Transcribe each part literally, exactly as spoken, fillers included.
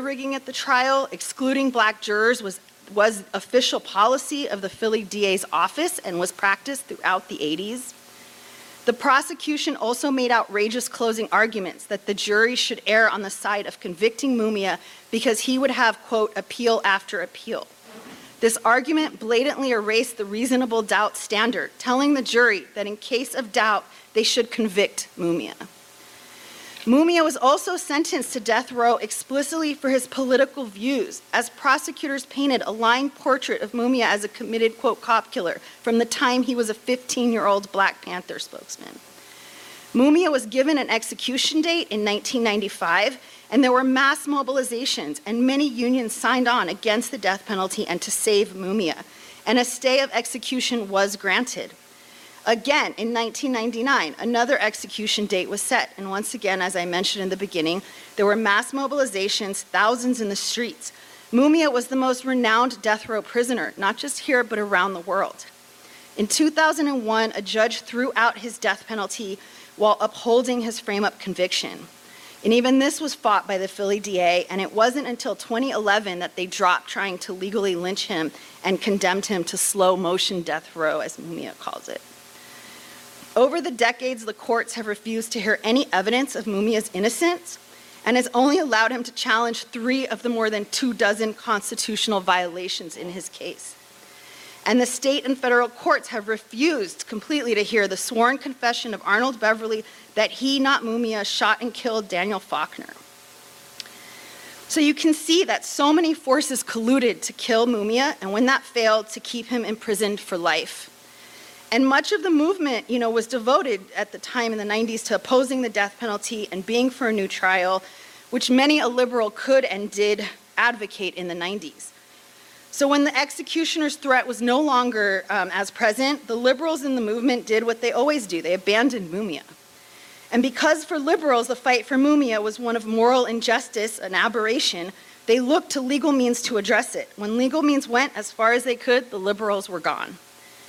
rigging at the trial, excluding black jurors, was, was official policy of the Philly D A's office and was practiced throughout the eighties. The prosecution also made outrageous closing arguments that the jury should err on the side of convicting Mumia because he would have, quote, appeal after appeal. This argument blatantly erased the reasonable doubt standard, telling the jury that in case of doubt, they should convict Mumia. Mumia was also sentenced to death row explicitly for his political views, as prosecutors painted a lying portrait of Mumia as a committed, quote, cop killer from the time he was a fifteen-year-old Black Panther spokesman. Mumia was given an execution date in nineteen ninety-five, and there were mass mobilizations, and many unions signed on against the death penalty and to save Mumia, and a stay of execution was granted. Again, in nineteen ninety-nine, another execution date was set, and once again, as I mentioned in the beginning, there were mass mobilizations, thousands in the streets. Mumia was the most renowned death row prisoner, not just here, but around the world. In two thousand one, a judge threw out his death penalty while upholding his frame-up conviction. And even this was fought by the Philly D A, and it wasn't until twenty eleven that they dropped trying to legally lynch him and condemned him to slow-motion death row, as Mumia calls it. Over the decades, the courts have refused to hear any evidence of Mumia's innocence and has only allowed him to challenge three of the more than two dozen constitutional violations in his case. And the state and federal courts have refused completely to hear the sworn confession of Arnold Beverly that he, not Mumia, shot and killed Daniel Faulkner. So you can see that so many forces colluded to kill Mumia, and when that failed, to keep him imprisoned for life. And much of the movement, you know, was devoted at the time in the nineties to opposing the death penalty and being for a new trial, which many a liberal could and did advocate in the nineties. So when the executioner's threat was no longer um, as present, the liberals in the movement did what they always do. They abandoned Mumia. And because for liberals, the fight for Mumia was one of moral injustice, an aberration, they looked to legal means to address it. When legal means went as far as they could, the liberals were gone.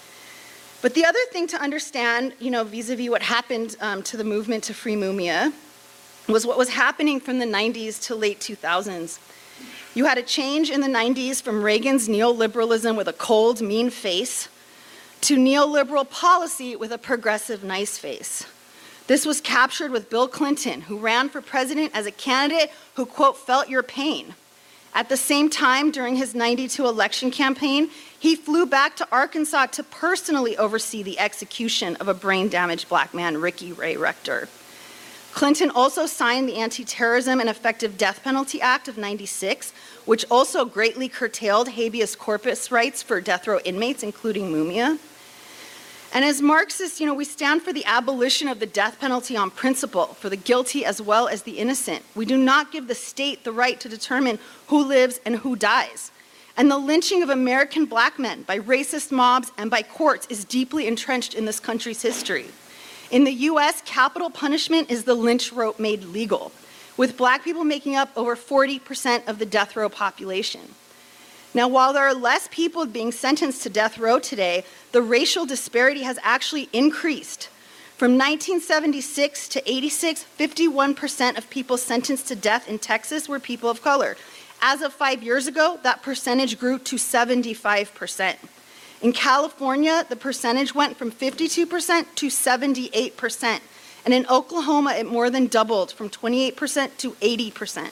But the other thing to understand, you know, vis-a-vis what happened um, to the movement to free Mumia was what was happening from the nineties to late two thousands. You had a change in the nineties from Reagan's neoliberalism with a cold, mean face to neoliberal policy with a progressive, nice face. This was captured with Bill Clinton, who ran for president as a candidate who, quote, felt your pain. At the same time, during his ninety-two election campaign, he flew back to Arkansas to personally oversee the execution of a brain-damaged Black man, Ricky Ray Rector. Clinton also signed the Anti-Terrorism and Effective Death Penalty Act of ninety-six, which also greatly curtailed habeas corpus rights for death row inmates, including Mumia. And as Marxists, you know, we stand for the abolition of the death penalty on principle, for the guilty as well as the innocent. We do not give the state the right to determine who lives and who dies. And the lynching of American Black men by racist mobs and by courts is deeply entrenched in this country's history. In the U S, capital punishment is the lynch rope made legal, with Black people making up over forty percent of the death row population. Now, while there are less people being sentenced to death row today, the racial disparity has actually increased. From nineteen seventy-six to eighty-six, fifty-one percent of people sentenced to death in Texas were people of color. As of five years ago, that percentage grew to seventy-five percent. In California, the percentage went from fifty-two percent to seventy-eight percent. And in Oklahoma, it more than doubled from twenty-eight percent to eighty percent.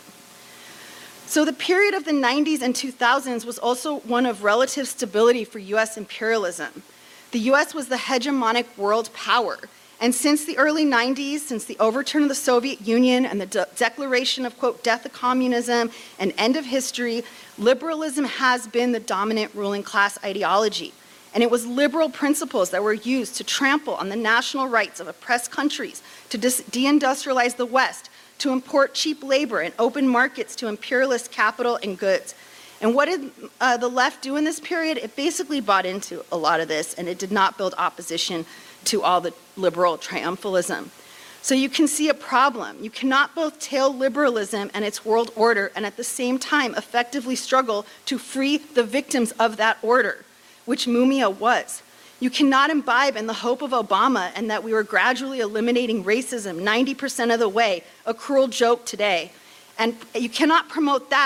So the period of the nineties and two thousands was also one of relative stability for U S imperialism. The U S was the hegemonic world power. And since the early nineties, since the overturn of the Soviet Union and the de- declaration of, quote, death of communism and end of history, liberalism has been the dominant ruling class ideology. And it was liberal principles that were used to trample on the national rights of oppressed countries, to dis- deindustrialize the West, to import cheap labor and open markets to imperialist capital and goods. And what did uh, the left do in this period? It basically bought into a lot of this, and it did not build opposition to all the liberal triumphalism. So you can see a problem. You cannot both tail liberalism and its world order and at the same time effectively struggle to free the victims of that order, which Mumia was. You cannot imbibe in the hope of Obama and that we were gradually eliminating racism ninety percent of the way, a cruel joke today. And you cannot promote that